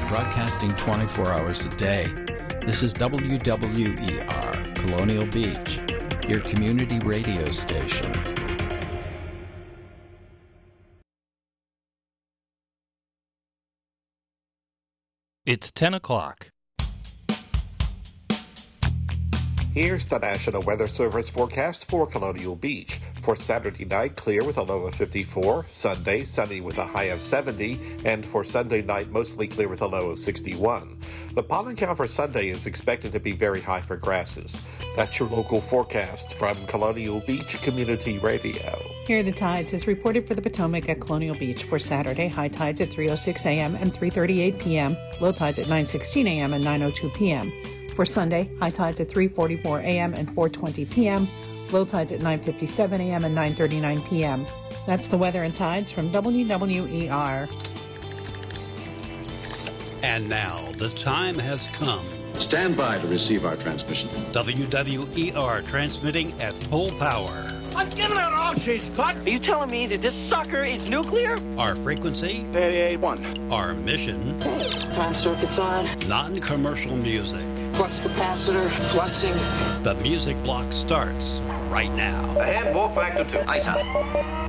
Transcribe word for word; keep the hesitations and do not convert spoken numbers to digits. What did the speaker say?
broadcasting twenty-four hours a day. This is W W E R, Colonial Beach, your community radio station. It's ten o'clock. Here's the National Weather Service forecast for Colonial Beach. For Saturday night, clear with a low of fifty-four. Sunday, sunny with a high of seventy. And for Sunday night, mostly clear with a low of sixty-one. The pollen count for Sunday is expected to be very high for grasses. That's your local forecast from Colonial Beach Community Radio. Here are the tides as reported for the Potomac at Colonial Beach. For Saturday, high tides at three oh six a.m. and three thirty-eight p.m., low tides at nine sixteen a.m. and nine oh two p.m. For Sunday, high tides at three forty-four a.m. and four twenty p.m., low tides at nine fifty-seven a.m. and nine thirty-nine p.m. That's the weather and tides from W W E R. And now, the time has come. Stand by to receive our transmission. W W E R transmitting at full power. I'm giving her all she's got. Are you telling me that this sucker is nuclear? Our frequency. eighty-eight point one. Our mission. Time circuit's on. Non-commercial music. Flux capacitor, fluxing. The music block starts right now. Ahead, walk back to two. Ice out.